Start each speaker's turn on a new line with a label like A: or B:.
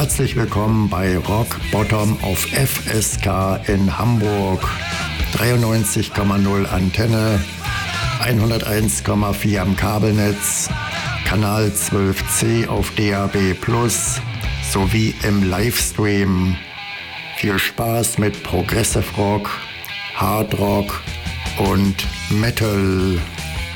A: Herzlich willkommen bei Rock Bottom auf FSK in Hamburg. 93,0 Antenne, 101,4 am Kabelnetz, Kanal 12C auf DAB+ sowie im Livestream. Viel Spaß mit Progressive Rock, Hard Rock und Metal.